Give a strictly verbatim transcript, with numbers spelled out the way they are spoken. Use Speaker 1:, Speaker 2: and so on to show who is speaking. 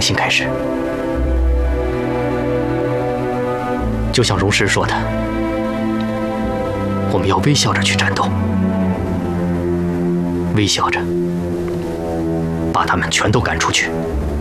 Speaker 1: 新开始。就像荣师说的，我们要微笑着去战斗，微笑着把他们全都赶出去。